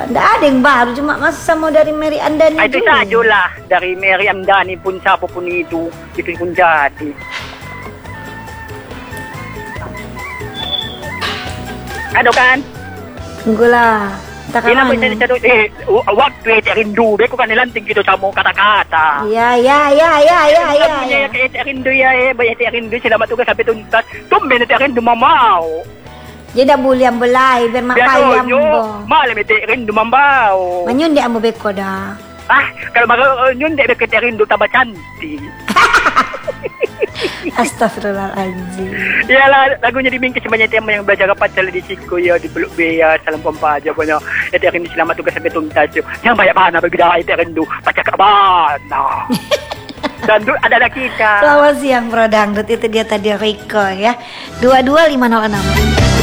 Nggak ada yang baru, cuma masa mau dari Mary Andani Itu dulu. sajalah dari Mary Andani pun siapa pun itu pun jadi. Aduh kan? Tunggulah. Tak Ina kapan? waktu itu rindu, beko kan nilanting gitu sama kata-kata. Ya. Ya kayak rindu ya, banyak rindu selamat tugas sampai tuntas. Tumben itu rindu mamau. Jadi dah boleh ambulai biar mak payah ambo. Malam itu rindu mamau. Manyun dia ambo beko dah. Kalau nyun dek beko rindu tambah cantik. Astagfirullahaladzim. Iyalah, lagunya dimingkis banyak tema yang belajar pacar di siku ya, di peluk bea, salam kompa aja punya. Itu rindu selamat tugas sampai tuntas. Yang banyak bana berbeda itu rindu pacar ke bana. Dan adalah kita. Selamat siang Bro Dangdut, itu dia tadi Riko ya. 22506.